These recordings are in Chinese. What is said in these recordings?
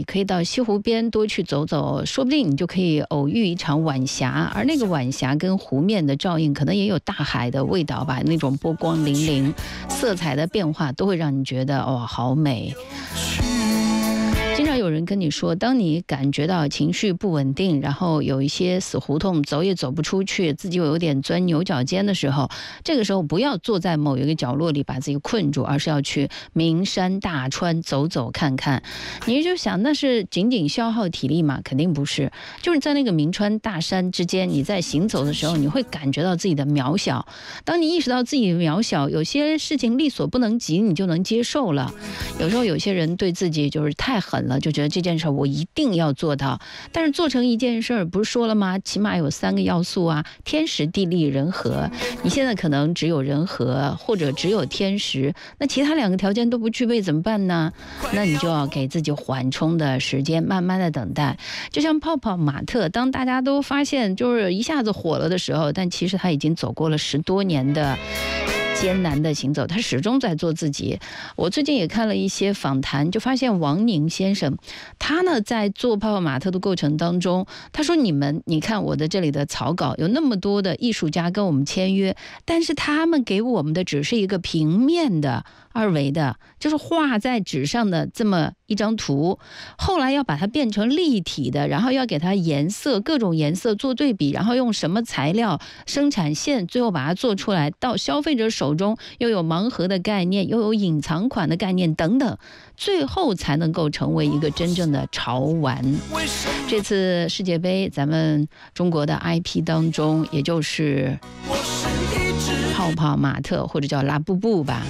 可以到西湖边多去走走，说不定你就可以偶遇一场晚霞，而那个晚霞跟湖面的照应可能也有大海的味道吧，那种波光粼粼，色彩的变化都会让你觉得哇，好美。经常有人跟你说，当你感觉到情绪不稳定，然后有一些死胡同走也走不出去，自己又有点钻牛角尖的时候，这个时候不要坐在某一个角落里把自己困住，而是要去名山大川走走看看。你就想那是仅仅消耗体力吗？肯定不是，就是在那个名川大山之间，你在行走的时候，你会感觉到自己的渺小。当你意识到自己的渺小，有些事情力所不能及，你就能接受了。有时候有些人对自己就是太狠了，就觉得这件事我一定要做到，但是做成一件事不是说了吗？起码有3个要素啊，天时地利人和。你现在可能只有人和，或者只有天时，那其他2个条件都不具备怎么办呢？那你就要给自己缓冲的时间，慢慢的等待。就像泡泡玛特，当大家都发现就是一下子火了的时候，但其实他已经走过了10多年的艰难的行走，他始终在做自己。我最近也看了一些访谈，就发现王宁先生，他呢在做泡泡玛特的过程当中，他说你看我的这里的草稿，有那么多的艺术家跟我们签约，但是他们给我们的只是一个平面的2维的，就是画在纸上的这么一张图，后来要把它变成立体的，然后要给它颜色，各种颜色做对比，然后用什么材料、生产线，最后把它做出来，到消费者手中又有盲盒的概念，又有隐藏款的概念等等，最后才能够成为一个真正的潮玩。这次世界杯，咱们中国的 IP 当中，也就是泡泡玛特或者叫拉布布吧。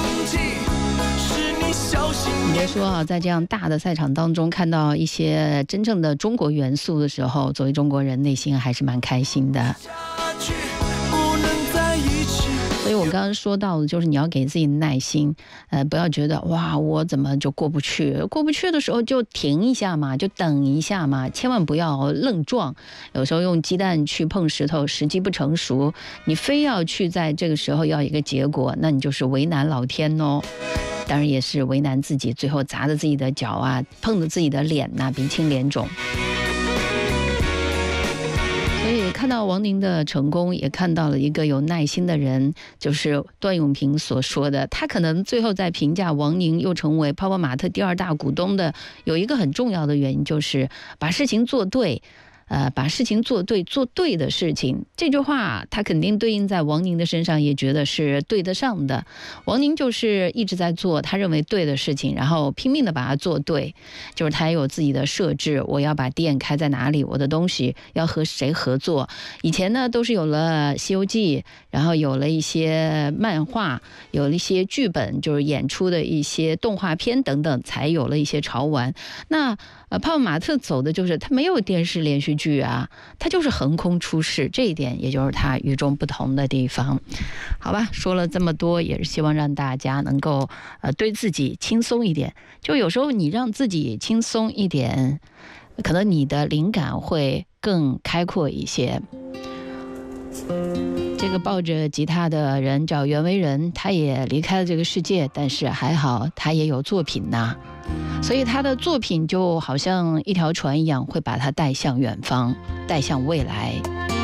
你别说啊，在这样大的赛场当中看到一些真正的中国元素的时候，作为中国人内心还是蛮开心的。所以我刚刚说到的就是你要给自己耐心，不要觉得哇我怎么就过不去的时候就停一下嘛，就等一下嘛，千万不要愣撞。有时候用鸡蛋去碰石头，时机不成熟，你非要去在这个时候要一个结果，那你就是为难老天哦。当然也是为难自己，最后砸着自己的脚啊，碰着自己的脸啊，鼻青脸肿。所以看到王宁的成功，也看到了一个有耐心的人，就是段永平所说的，他可能最后在评价王宁又成为泡泡玛特第2大股东的有一个很重要的原因，就是把事情做对。把事情做对，做对的事情，这句话他肯定对应在王宁的身上，也觉得是对得上的。王宁就是一直在做他认为对的事情，然后拼命的把它做对。就是他有自己的设置，我要把店开在哪里，我的东西要和谁合作。以前呢都是有了《西游记》，然后有了一些漫画，有了一些剧本，就是演出的一些动画片等等，才有了一些潮玩。那泡泡玛特走的就是他没有电视连续剧啊，他就是横空出世，这一点也就是他与众不同的地方。好吧，说了这么多，也是希望让大家能够对自己轻松一点。就有时候你让自己轻松一点，可能你的灵感会更开阔一些。这个抱着吉他的人叫袁惟仁，他也离开了这个世界，但是还好他也有作品呐。所以他的作品就好像一条船一样，会把它带向远方，带向未来。